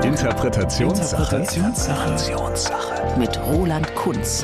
Interpretationssache. Mit Roland Kunz.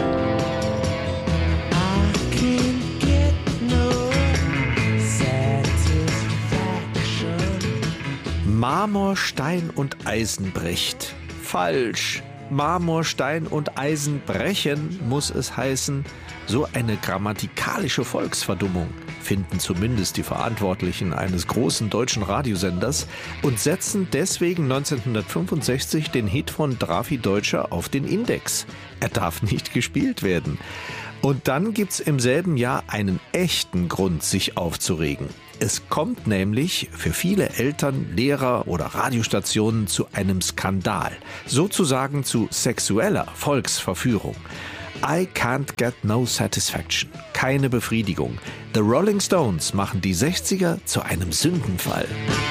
Marmor, Stein und Eisen bricht. Falsch. Marmor, Stein und Eisen brechen, muss es heißen. So eine grammatikalische Volksverdummung finden zumindest die Verantwortlichen eines großen deutschen Radiosenders und setzen deswegen 1965 den Hit von Drafi Deutscher auf den Index. Er darf nicht gespielt werden. Und dann gibt's im selben Jahr einen echten Grund, sich aufzuregen. Es kommt nämlich für viele Eltern, Lehrer oder Radiostationen zu einem Skandal, sozusagen zu sexueller Volksverführung. I can't get no satisfaction. Keine Befriedigung. The Rolling Stones machen die 60er zu einem Sündenfall.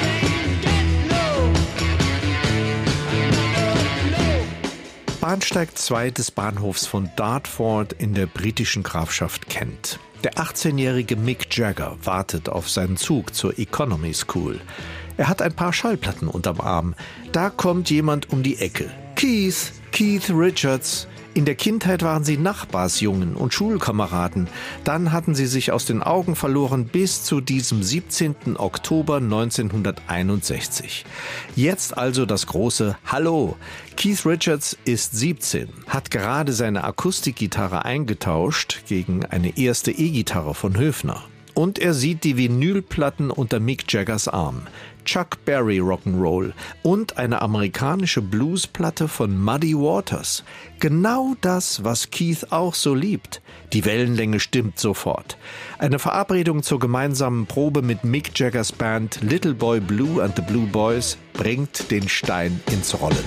Bahnsteig 2 des Bahnhofs von Dartford in der britischen Grafschaft Kent. Der 18-jährige Mick Jagger wartet auf seinen Zug zur Economy School. Er hat ein paar Schallplatten unterm Arm. Da kommt jemand um die Ecke. Keith Richards. In der Kindheit waren sie Nachbarsjungen und Schulkameraden. Dann hatten sie sich aus den Augen verloren bis zu diesem 17. Oktober 1961. Jetzt also das große Hallo. Keith Richards ist 17, hat gerade seine Akustikgitarre eingetauscht gegen eine erste E-Gitarre von Höfner. Und er sieht die Vinylplatten unter Mick Jaggers Arm. Chuck Berry Rock'n'Roll und eine amerikanische Bluesplatte von Muddy Waters. Genau das, was Keith auch so liebt. Die Wellenlänge stimmt sofort. Eine Verabredung zur gemeinsamen Probe mit Mick Jaggers Band Little Boy Blue and the Blue Boys bringt den Stein ins Rollen.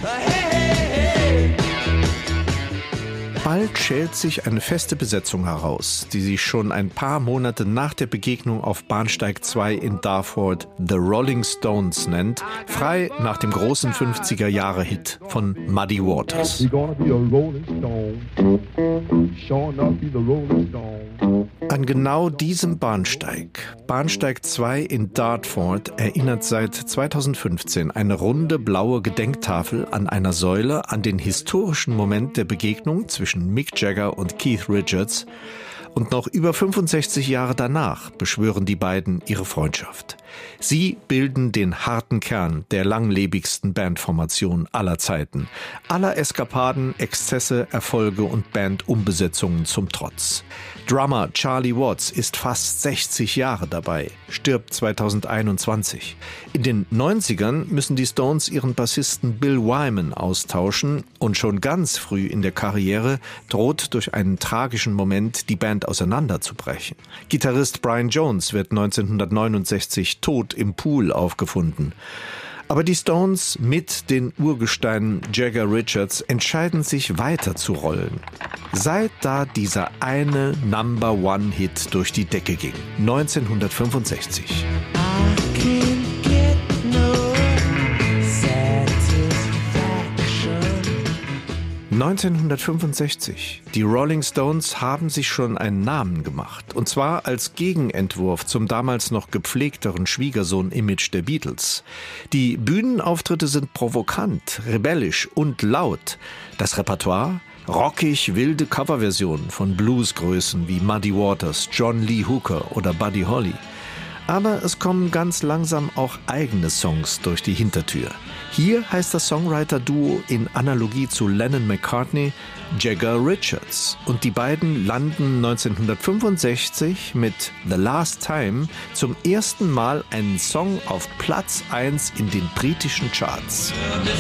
Bald schält sich eine feste Besetzung heraus, die sich schon ein paar Monate nach der Begegnung auf Bahnsteig 2 in Dartford The Rolling Stones nennt, frei nach dem großen 50er-Jahre-Hit von Muddy Waters. An genau diesem Bahnsteig, Bahnsteig 2 in Dartford, erinnert seit 2015 eine runde blaue Gedenktafel an einer Säule an den historischen Moment der Begegnung zwischen Mick Jagger und Keith Richards. Und noch über 65 Jahre danach beschwören die beiden ihre Freundschaft. Sie bilden den harten Kern der langlebigsten Bandformation aller Zeiten. Aller Eskapaden, Exzesse, Erfolge und Bandumbesetzungen zum Trotz. Drummer Charlie Watts ist fast 60 Jahre dabei, stirbt 2021. In den 90ern müssen die Stones ihren Bassisten Bill Wyman austauschen und schon ganz früh in der Karriere droht durch einen tragischen Moment die Band auseinanderzubrechen. Gitarrist Brian Jones wird 1969 tot im Pool aufgefunden. Aber die Stones mit den Urgesteinen Jagger Richards entscheiden sich weiter zu rollen. Seit da dieser eine Number-One-Hit durch die Decke ging, 1965. 1965. Die Rolling Stones haben sich schon einen Namen gemacht. Und zwar als Gegenentwurf zum damals noch gepflegteren Schwiegersohn-Image der Beatles. Die Bühnenauftritte sind provokant, rebellisch und laut. Das Repertoire? Rockig wilde Coverversionen von Bluesgrößen wie Muddy Waters, John Lee Hooker oder Buddy Holly. Aber es kommen ganz langsam auch eigene Songs durch die Hintertür. Hier heißt das Songwriter-Duo in Analogie zu Lennon-McCartney Jagger Richards. Und die beiden landen 1965 mit The Last Time zum ersten Mal einen Song auf Platz 1 in den britischen Charts.